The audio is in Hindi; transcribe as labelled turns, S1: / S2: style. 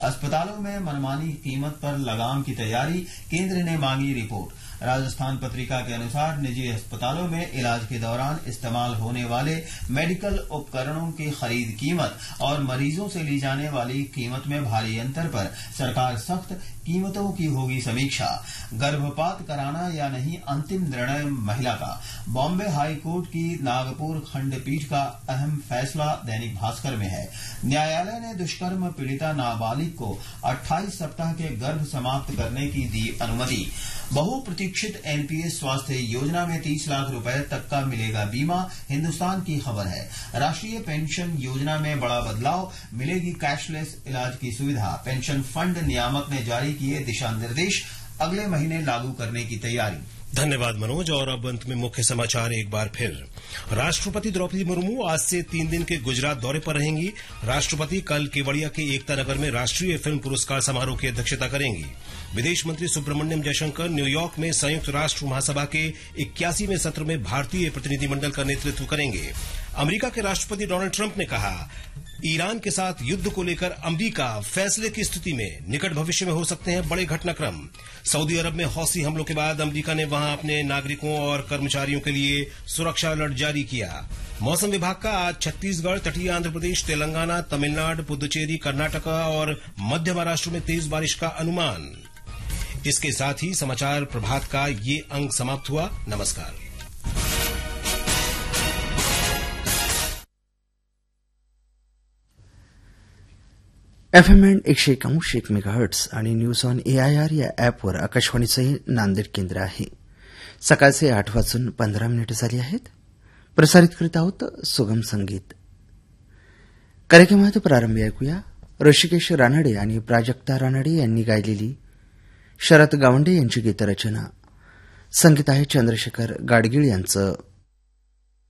S1: अस्पतालों में मनमानी कीमत पर लगाम की तैयारी, केंद्र ने मांगी रिपोर्ट। राजस्थान पत्रिका के अनुसार निजी अस्पतालों में इलाज के दौरान इस्तेमाल होने वाले मेडिकल उपकरणों की खरीद कीमत और मरीजों से ली जाने वाली कीमत में भारी अंतर पर सरकार सख्त कीमतों की होगी समीक्षा। गर्भपात कराना या नहीं, अंतिम निर्णय महिला का। बॉम्बे हाई कोर्ट की नागपुर खंडपीठ का अहम फैसला दैनिक भास्कर में है। न्यायालय ने दुष्कर्म पीड़िता नाबालिग को 28 सप्ताह के गर्भ समाप्त करने की दी अनुमति। बहुप्रतीक्षित एनपीएस स्वास्थ्य योजना में 30 लाख रुपए तक का मिलेगा बीमा, हिंदुस्तान की खबर है। राष्ट्रीय पेंशन योजना में बड़ा बदलाव, मिलेगी कैशलेस इलाज की सुविधा। पेंशन फंड नियामक ने जारी किए दिशा निर्देश, अगले महीने लागू करने की तैयारी।
S2: धन्यवाद मनोज। और अब अंत में मुख्य समाचार एक बार फिर। राष्ट्रपति द्रौपदी मुर्मू आज से 3 दिन के गुजरात दौरे पर रहेंगी। राष्ट्रपति कल केवड़िया के एकता नगर में राष्ट्रीय फिल्म पुरस्कार समारोह की अध्यक्षता करेंगी। विदेश मंत्री सुब्रमण्यम जयशंकर न्यूयॉर्क में संयुक्त राष्ट्र महासभा के 81वें सत्र में भारतीय प्रतिनिधिमंडल का नेतृत्व करेंगे। अमेरिका के राष्ट्रपति डोनाल्ड ट्रंप ने कहा, ईरान के साथ युद्ध को लेकर अमेरिका फैसले की स्थिति में, निकट भविष्य में हो सकते हैं बड़े घटनाक्रम। सऊदी अरब में हौसी हमलों के बाद अमेरिका ने वहां अपने नागरिकों और कर्मचारियों के लिए सुरक्षा अलर्ट जारी किया। मौसम विभाग का आज छत्तीसगढ़, तटीय आंध्र प्रदेश, तेलंगाना, तमिलनाडु, पुदुचेरी, कर्नाटक और मध्य महाराष्ट्र में तेज बारिश का अनुमान। इसके साथ ही समाचार प्रभात का ये अंक समाप्त हुआ। नमस्कार।
S3: FM 101.1 मेगाहर्ट्ज आणि न्यूज ऑन AIR या ॲपवर आकाशवाणीचं नांदेड केंद्र आहे। सकाळचे 8:15 झाली आहेत। प्रसारित करीत आहोत सुगम संगीत। कार्यक्रमात प्रारंभी ऐकूया ऋषिकेश रानडे आणि प्राजक्ता रानडे यांनी गायलेली शरद गावंडे यांची गीतरचना। संगीत आहे चंद्रशेखर गाडगीळ यांचं।